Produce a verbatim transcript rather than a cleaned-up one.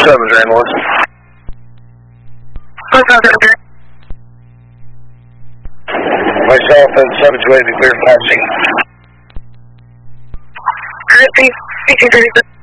seven's ambulance. Myself and seven two eight, be clear for passing. Alright, please.